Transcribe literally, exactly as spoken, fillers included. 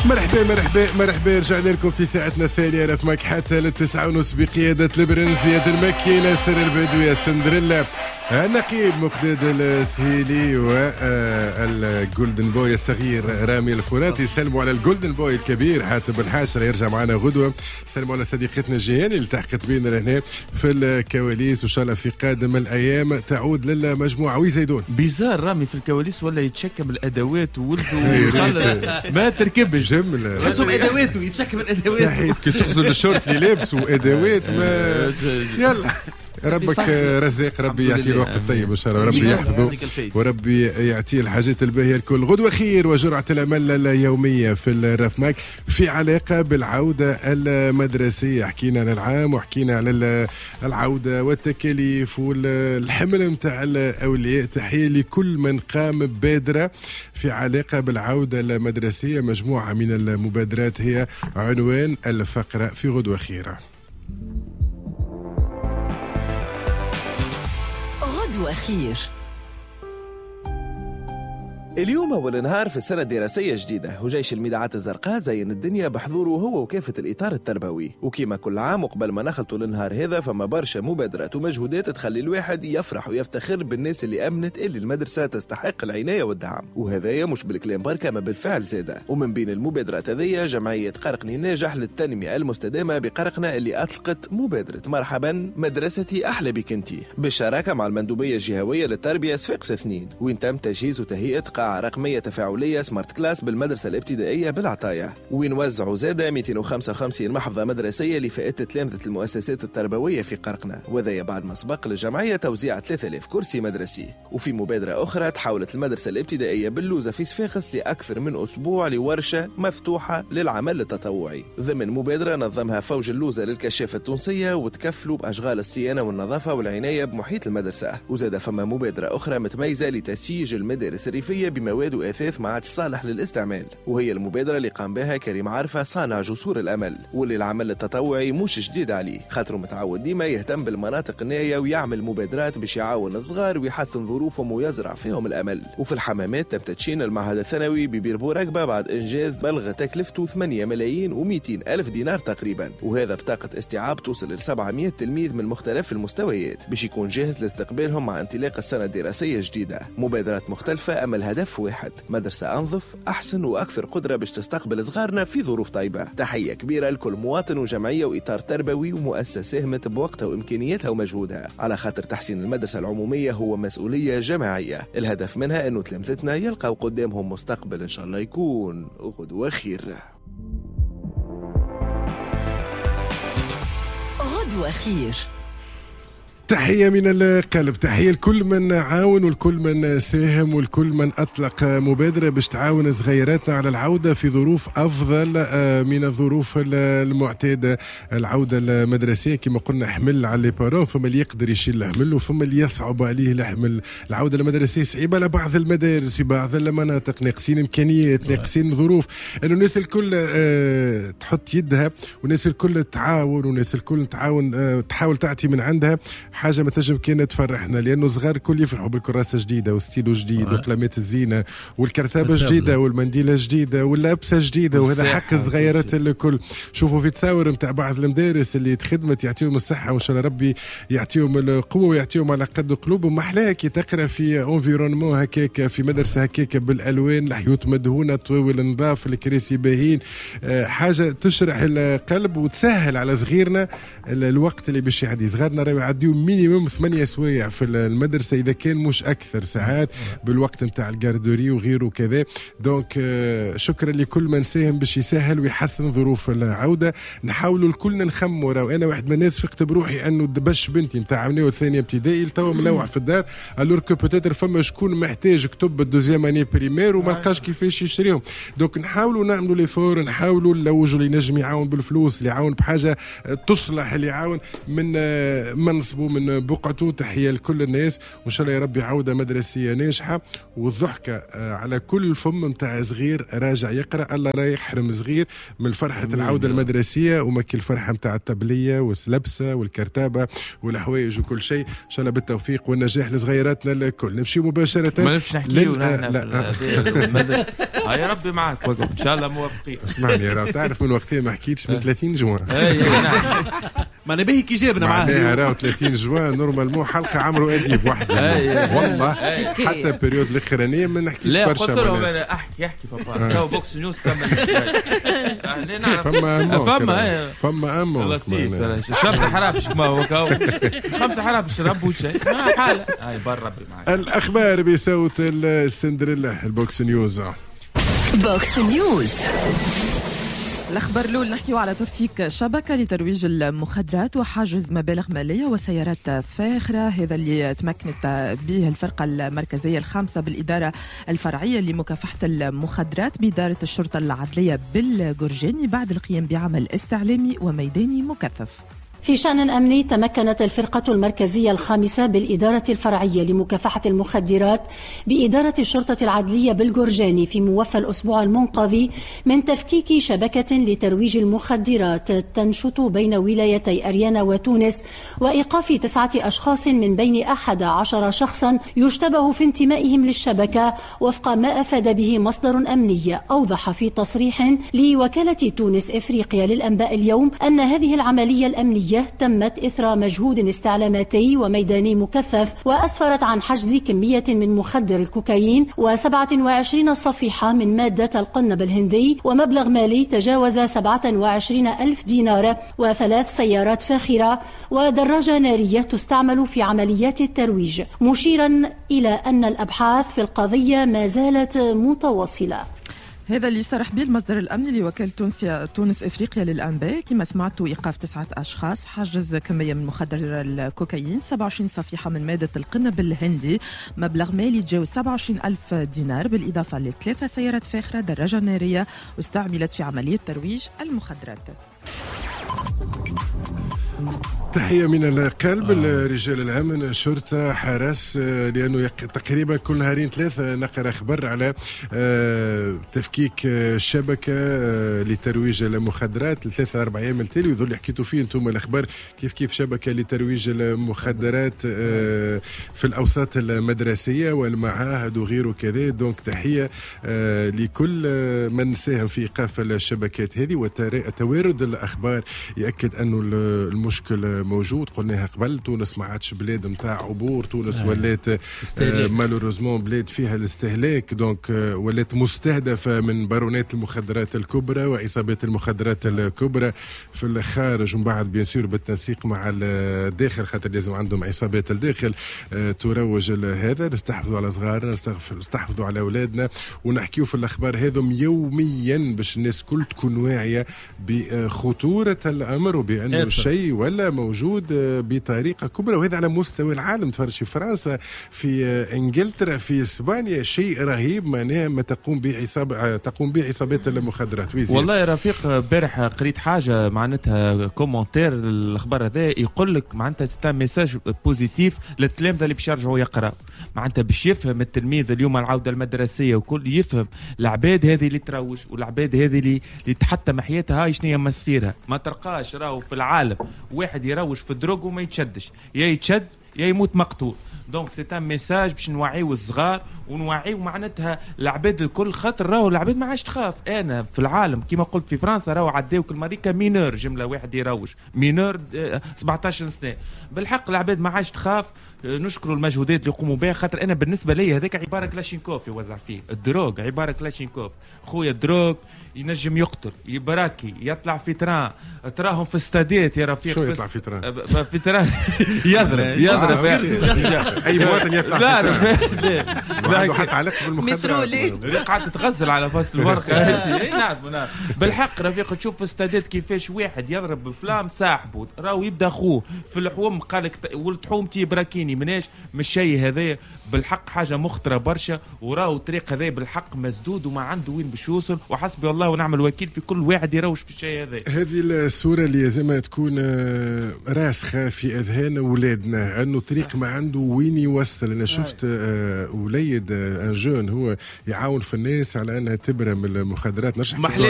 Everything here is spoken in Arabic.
مرحبا مرحبا مرحبا رجعنا لكم في ساعتنا الثانية رفمك حتى للتسعة ونص بقيادة البرنس زياد المكي ناصر البدوي سندريلا النقيب مقداد السهيلي والجولدن بوي الصغير رامي الفراتي. سلموا على الجولدن بوي الكبير حاتم الحاشر يرجع معنا غدوة. سلموا على صديقتنا جيهان اللي التحقت بينا لهنا في الكواليس وإن شاء الله في قادم الأيام تعود للمجموعة ويزيدون. بيزار رامي في الكواليس ولا يتشكى بالأدوات وولده ما تركبش جملة تحسوا بأدواته يتشكى بالأدوات صحيح كي تقصد الشورت اللي لابس وأدوات ما يلا ربك رزاق ربي يعطيه الوقت الطيب ان شاء الله وربي يحفظه وربي يعطيه الحاجات الباهيه الكل. غدوه خير وجرعه الامل اليوميه في الرفماك في علاقه بالعوده المدرسيه. حكينا على العام وحكينا على العوده والتكاليف والحمل نتاع الاولياء. تحيه لكل من قام ببادره في علاقه بالعوده المدرسيه. مجموعه من المبادرات هي عنوان الفقره في غدوه خيره. غدوة خير. اليوم أول نهار في السنة الدراسية جديدة وجيش الميدعات الزرقاء زين الدنيا بحضوره هو وكافة الإطار التربوي. وكما كل عام وقبل ما نخلطوا للنهار هذا فما برشا مبادرات ومجهودات تخلي الواحد يفرح ويفتخر بالناس اللي أمنت اللي المدرسة تستحق العناية والدعم. وهذايا مش بالكلام بركة ما بالفعل زادة. ومن بين المبادرات هذيا جمعية قرقني ناجح للتنمية المستدامة بقرقنا اللي أطلقت مبادرة مرحبا مدرستي أحلى بك انتي بالشراكة مع المندوبية الجهوية للتربية صفاقس اثنين. وين تم تجهيز وتهيئة رقمية تفاعلية سمارت كلاس بالمدرسة الابتدائية بالعطايا. وين وزعوا زادة مئتين وخمسة وخمسين محفظة مدرسية لفئات تلامذة المؤسسات التربوية في قرقنا. وذا بعد ما سبق للجمعية توزيع ثلاثة آلاف كرسي مدرسي. وفي مبادرة أخرى تحولت المدرسة الابتدائية باللوزة في صفاقس لأكثر من أسبوع لورشة مفتوحة للعمل التطوعي ضمن مبادرة نظمها فوج اللوزة للكشافة التونسية وتكفلوا بأشغال الصيانة والنظافة والعناية بمحيط المدرسة. وزاد فما مبادرة أخرى متميزة لتسييج المدارس الريفية بمواد وأثاث ما عادش صالح للاستعمال. وهي المبادرة اللي قام بها كريم عارفة صانع جسور الأمل واللي العمل التطوعي مش جديد عليه خاطره متعود ديما يهتم بالمناطق النائية ويعمل مبادرات باش يعاون الصغار ويحسن ظروفهم ويزرع فيهم الأمل. وفي الحمامات تم تدشين المعهد الثانوي ببيربو رقبة بعد إنجاز بلغ تكلفته ثمانية ملايين ومئتين ألف دينار تقريبا. وهذا بطاقة استيعاب توصل ل سبعمئة تلميذ من مختلف المستويات باش يكون جاهز لاستقبالهم مع انطلاق السنة الدراسية الجديدة. مبادرات مختلفة أما الهدف واحد مدرسة أنظف أحسن وأكثر قدرة باش تستقبل صغارنا في ظروف طيبة. تحية كبيرة لكل مواطن وجمعية وإطار تربوي ومؤسسة ساهمت بوقتها وإمكانياتها ومجهودها على خاطر تحسين المدرسة العمومية هو مسؤولية جماعية. الهدف منها أنه تلامذتنا يلقوا قدامهم مستقبل إن شاء الله يكون غدوة خير. غدوة خير. تحية من القلب. تحية لكل من عاون والكل من ساهم والكل من أطلق مبادرة باش تعاون صغيراتنا على العودة في ظروف أفضل من الظروف المعتادة. العودة المدرسية كما قلنا حمل على البارون فما اللي يقدر يشيل الحمل وفما اللي يصعب عليه الحمل. العودة المدرسية صعيبة على بعض المدارس في بعض المناطق ناقصين إمكانيات ناقصين ظروف إنه الناس الكل تحط يدها والناس الكل تعاون والناس الكل تعاون تحاول تعطي من عندها حاجة ما تنجم كانت تفرحنا لأنه صغار الكل يفرحوا بالكراسة جديدة وستيلو جديد وقلمات الزينة والكرتابة جديدة والمنديلة جديدة واللبسة جديدة وهذا حق الصغيرات الكل. شوفوا في تصاور متاع بعض المدارس اللي تخدمت يعطيهم الصحة وإن شاء الله ربي يعطيهم القوة ويعطيهم على قد قلوبهم. محلاها كي تقرأ في انفيرونمون هكاك في مدرسة هكاك بالألوان الحيوط مدهونة طويل نظاف الكراسي باهين حاجة تشرح القلب وتسهل على صغيرنا الوقت اللي باش يعدي. صغارنا راهو يعديو مينيموم ثمانية سوايع في المدرسة إذا كان مش أكثر ساعات بالوقت متاع الجاردوري وغيره كذا. دونك شكرا لكل من ساهم باش يسهل ويحسن ظروف العودة. نحاولوا الكل نخموا. راهو أنا واحد من الناس فقت بروحي أنه دبش بنتي متاع عملية الثانية ابتدائي لتوا ملوع في الدار ألور كو بوتيتر فما شكون محتاج كتب الدوزيام اني بريمير وما لقاش كيفاش يشتريهم. دونك نحاولوا نعملوا لي فور نحاولوا اللي ينجم يعاون بالفلوس اللي يعاون بحاجة تصلح اللي يعاون من منصبه من بقعته. تحية لكل الناس وإن شاء الله يا ربي عودة مدرسية ناجحة والضحكة على كل فم متاع صغير راجع يقرأ. الله لا يحرم صغير من فرحة العودة المدرسية ومكي الفرحة متاع التبلية واللبسة والكرتابة والحوايج وكل شيء. إن شاء الله بالتوفيق والنجاح لصغيراتنا الكل. نمشي مباشرة ما نمشي نحكيو نحن لا يا ربي معك وقف إن شاء الله موفقين. اسمعني يا رب تعرف من وقتها ما حكيتش من ثلاثين جوان ما نبيه كي جابنا معاه معناها راهو ثلاثين جوان نورمالمون حلقة عمرو أديب واحدة والله حتى بريود الأخرانية ما نحكيش برشا. لا قلت لهم أنا أحكي أحكي بابا تو بوكس نيوز كمل. فما أمك فما فما أمك شرب حرابش ما هو كاو خمسة حرابش ربوا شيء ما حالة هاي برا معك. الأخبار بصوت السندريلا البوكس نيوز. بوكس نيوز. الأخبار الأول نحكيو على تفكيك شبكة لترويج المخدرات وحجز مبالغ مالية وسيارات فاخرة. هذا اللي تمكنت به الفرقة المركزية الخامسة بالإدارة الفرعية لمكافحة المخدرات بإدارة الشرطة العدلية بالجرجاني بعد القيام بعمل استعلامي وميداني مكثف. في شأن أمني تمكنت الفرقة المركزية الخامسة بالإدارة الفرعية لمكافحة المخدرات بإدارة الشرطة العدلية بالجرجاني في موفى الأسبوع المنقضي من تفكيك شبكة لترويج المخدرات تنشط بين ولايتي أريانا وتونس وإيقاف تسعة أشخاص من بين أحد عشر شخصا يشتبه في انتمائهم للشبكة وفق ما أفاد به مصدر أمني. أوضح في تصريح لوكالة تونس إفريقيا للأنباء اليوم أن هذه العملية الأمنية تمت إثر مجهود استعلاماتي وميداني مكثف وأسفرت عن حجز كمية من مخدر الكوكايين وسبعة وعشرين صفيحة من مادة القنب الهندي ومبلغ مالي تجاوز سبعة وعشرين ألف دينار وثلاث سيارات فاخرة ودراجة نارية تستعمل في عمليات الترويج، مشيرا إلى أن الأبحاث في القضية ما زالت متواصلة. هذا اللي صرح به المصدر الأمني لوكالة تونس إفريقيا للأنباء. كما سمعتوا إيقاف تسعة أشخاص، حجز كمية من مخدر الكوكايين، سبعة وعشرين صفيحة من مادة القنب الهندي، مبلغ مالي تجاوز سبعة وعشرين ألف دينار، بالإضافة لثلاثة سيارات فاخرة، دراجة نارية استعملت في عملية ترويج المخدرات. تحية من القلب آه. رجال الأمن، شرطة، حرس، لأنه تقريبا كل نهارين ثلاثة نقرأ خبر على تفكيك شبكة لترويج المخدرات. ثلاثة أربع أيام التالي وذو اللي حكيتوا فيه أنتم الأخبار كيف كيف شبكة لترويج المخدرات في الأوساط المدرسية والمعاهد وغيره كذا. دونك تحية لكل من ساهم في إيقاف الشبكات هذه. وتوارد الأخبار يأكد أنه المشكل موجود. قلناها قبل، تونس ما عادش بلاد متاع عبور، تونس آه. ولات آه مالوريزمون بلاد فيها الاستهلاك. دونك آه ولات مستهدفة من بارونات المخدرات الكبرى وعصابات المخدرات الكبرى في الخارج، ومن بعد بيان سور بالتنسيق مع الداخل، خاطر لازم عندهم عصابات الداخل آه تروج هذا. نستحفظوا على صغارنا، نستحفظوا على أولادنا، ونحكيو في الأخبار هذم يوميا باش الناس كل تكون واعية بخطورة الأمر وبأنه الشيء ولا موجود بطريقة كبرى. وهذا على مستوى العالم. تفرج في فرنسا، في انجلترا، في اسبانيا، شيء رهيب معناها ما تقوم به عصابة تقوم به عصابات المخدرات. والله يا رفيق امبارح قريت حاجة معناتها كومنتير الاخبار هذا يقول لك معناتها ستا ميساج بوزيتيف للتلامذة اللي باش يرجعوا يقراوا، معناتها باش يفهم التلميذ اليوم العودة المدرسية وكل يفهم العباد هذه اللي تروج والعباد هذه اللي اللي تحتم حياتها هاي شنو مصيرها. ما تلقاش راهو في العالم واحد يروج في الدروغ وما يتشدش، يا يتشد يا يموت مقتول. دونك سي ان ميساج باش نوعيو الصغار ونوعيو معناتها العباد الكل، خاطر راهو العباد ما عادش تخاف. انا في العالم كما قلت في فرنسا راهو عداو كل مريكا مينور، جمله واحد يروج مينور سبعطاش سنه. بالحق العباد ما عادش تخاف. نشكروا المجهودات اللي يقوموا بها، خاطر انا بالنسبه لي هذاك عباره كلاشينكوف يوزع فيه الدروغ، عباره كلاشينكوف. خويا الدروغ ينجم يقتل، يبراكي، يطلع في تران، تراهم في استاديات يا رفيق. شو يطلع في تران؟ في تران يضرب يضرب اي مواطن يطلع في تران. ما عنده حتى علاقه بالمخدرات. قاعد تتغزل على فصل الورقه. اي نعم نعم بالحق رفيق. تشوف استادات كيفاش واحد يضرب بفلام صاحبه راهو يبدا اخوه في الحوم قالك ولد حومتي براكيني مناش مش شيء هذا بالحق حاجه مخطره برشا. وراهو الطريق هذا بالحق مسدود وما عنده وين باش يوصل. وحسبي الله ونعم الوكيل في كل واحد يروش في الشيء هذا. هذه الصوره اللي لازم تكون راسخه في اذهان اولادنا انه طريق ما عنده وين يوصل. انا شفت وليد ان جون هو يعاون في الناس على انها تبرم المخدرات. نرجع